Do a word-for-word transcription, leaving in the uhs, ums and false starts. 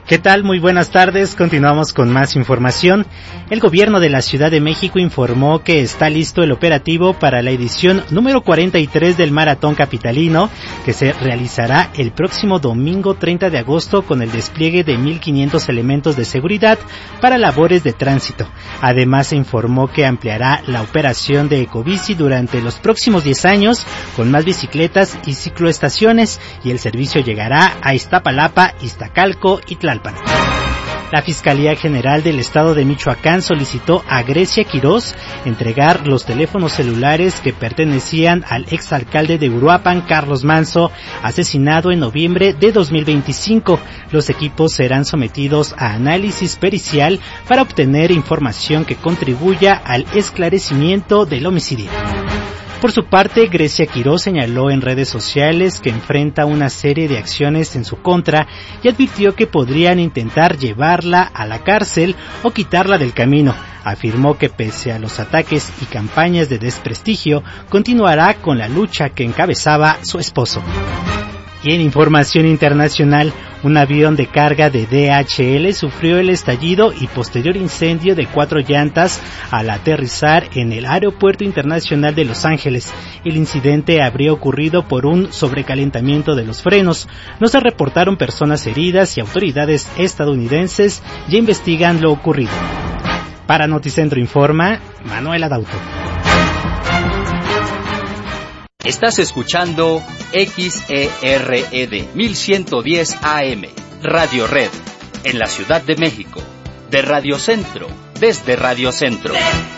¿Qué tal? Muy buenas tardes, continuamos con más información. El gobierno de la Ciudad de México informó que está listo el operativo para la edición número cuarenta y tres del Maratón Capitalino, que se realizará el próximo domingo treinta de agosto con el despliegue de mil quinientos elementos de seguridad para labores de tránsito. Además, se informó que ampliará la operación de Ecobici durante los próximos diez años con más bicicletas y cicloestaciones, y el servicio llegará a Iztapalapa, Iztacalco y Tlalpan. La Fiscalía General del Estado de Michoacán solicitó a Grecia Quirós entregar los teléfonos celulares que pertenecían al exalcalde de Uruapan, Carlos Manso, asesinado en noviembre de dos mil veinticinco. Los equipos serán sometidos a análisis pericial para obtener información que contribuya al esclarecimiento del homicidio. Por su parte, Grecia Quirós señaló en redes sociales que enfrenta una serie de acciones en su contra y advirtió que podrían intentar llevarla a la cárcel o quitarla del camino. Afirmó que pese a los ataques y campañas de desprestigio, continuará con la lucha que encabezaba su esposo. Y en información internacional, un avión de carga de D H L sufrió el estallido y posterior incendio de cuatro llantas al aterrizar en el Aeropuerto Internacional de Los Ángeles. El incidente habría ocurrido por un sobrecalentamiento de los frenos. No se reportaron personas heridas y autoridades estadounidenses ya investigan lo ocurrido. Para Noticentro Informa, Manuel Adauto. Estás escuchando X E R E D mil ciento diez A M, Radio Red, en la Ciudad de México, de Radio Centro, desde Radio Centro.